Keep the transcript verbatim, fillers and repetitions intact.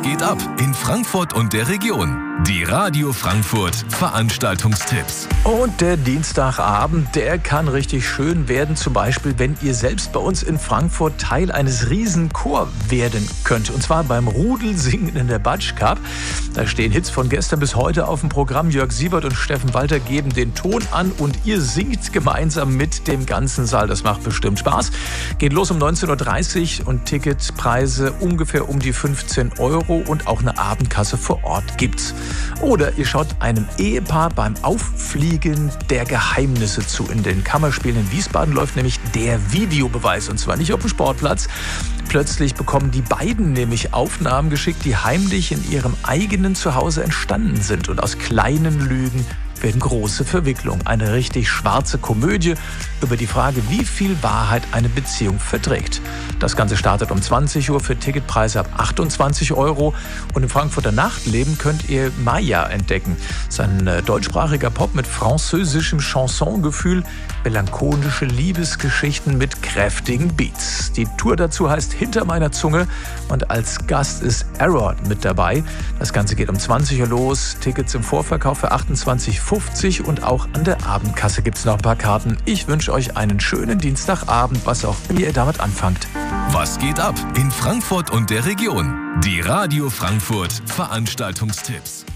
geht ab in Frankfurt und der Region? Die Radio Frankfurt Veranstaltungstipps. Und der Dienstagabend, der kann richtig schön werden. Zum Beispiel, wenn ihr selbst bei uns in Frankfurt Teil eines Riesenchor werden könnt. Und zwar beim Rudelsingen in der Batsch Cup. Da stehen Hits von gestern bis heute auf dem Programm. Jörg Siebert und Steffen Walter geben den Ton an und ihr singt gemeinsam mit dem ganzen Saal. Das macht bestimmt Spaß. Geht los um neunzehn Uhr dreißig und Ticketpreise ungefähr um die fünfzehn Euro und auch eine Abendkasse vor Ort gibt's. Oder ihr schaut einem Ehepaar beim Auffliegen der Geheimnisse zu. In den Kammerspielen in Wiesbaden läuft nämlich der Videobeweis und zwar nicht auf dem Sportplatz. Plötzlich bekommen die beiden nämlich Aufnahmen geschickt, die heimlich in ihrem eigenen Zuhause entstanden sind. Und aus kleinen Lügen werden große Verwicklungen. Eine richtig schwarze Komödie über die Frage, wie viel Wahrheit eine Beziehung verträgt. Das Ganze startet um zwanzig Uhr für Ticketpreise ab achtundzwanzig Euro. Und im Frankfurter Nachtleben könnt ihr Maya entdecken. Das ist ein deutschsprachiger Pop mit französischem Chansongefühl, melancholische Liebesgeschichten mit kräftigen Beats. Die Tour dazu heißt Hinter meiner Zunge und als Gast ist Error mit dabei. Das Ganze geht um zwanzig Uhr los. Tickets im Vorverkauf für achtundzwanzig fünfzig und auch an der Abendkasse gibt es noch ein paar Karten. Ich wünsche euch einen schönen Dienstagabend, was auch immer ihr damit anfangt. Was geht ab in Frankfurt und der Region? Die Radio Frankfurt Veranstaltungstipps.